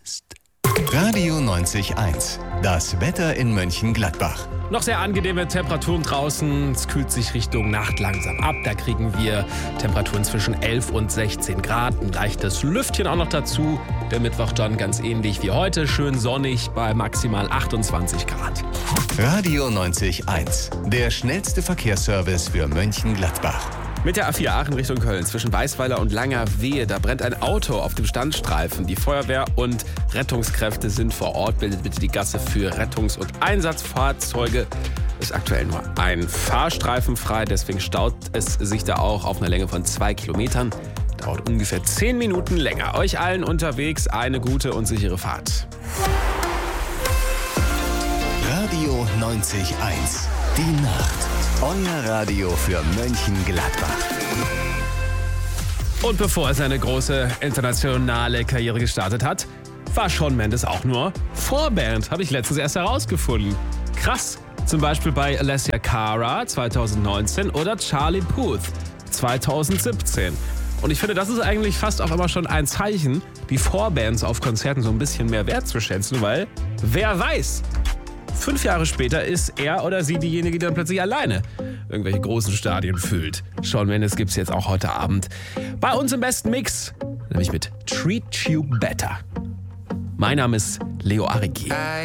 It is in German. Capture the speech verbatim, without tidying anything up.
Radio neunzig Komma eins. Das Wetter in Mönchengladbach. Noch sehr angenehme Temperaturen draußen. Es kühlt sich Richtung Nacht langsam ab. Da kriegen wir Temperaturen zwischen elf und sechzehn Grad. Ein leichtes Lüftchen auch noch dazu. Der Mittwoch dann ganz ähnlich wie heute. Schön sonnig bei maximal achtundzwanzig Grad. Radio neunzig Komma eins. Der schnellste Verkehrsservice für Mönchengladbach. Mit der A vier Aachen Richtung Köln zwischen Weißweiler und Langerwehe, da brennt ein Auto auf dem Standstreifen. Die Feuerwehr und Rettungskräfte sind vor Ort. Bildet bitte die Gasse für Rettungs- und Einsatzfahrzeuge. Ist aktuell nur ein Fahrstreifen frei, deswegen staut es sich da auch auf einer Länge von zwei Kilometern. Dauert ungefähr zehn Minuten länger. Euch allen unterwegs eine gute und sichere Fahrt. Radio neunzig Komma eins. Die Nacht. Euer Radio für Mönchengladbach. Und bevor er seine große internationale Karriere gestartet hat, war Shawn Mendes auch nur Vorband. Habe ich letztens erst herausgefunden. Krass. Zum Beispiel bei Alessia Cara zweitausendneunzehn oder Charlie Puth zweitausendsiebzehn. Und ich finde, das ist eigentlich fast auch immer schon ein Zeichen, die Vorbands auf Konzerten so ein bisschen mehr wertzuschätzen, weil wer weiß, fünf Jahre später ist er oder sie diejenige, die dann plötzlich alleine irgendwelche großen Stadien füllt. Shawn Mendes gibt's jetzt auch heute Abend bei uns im besten Mix, nämlich mit Treat You Better. Mein Name ist Leo Ariki.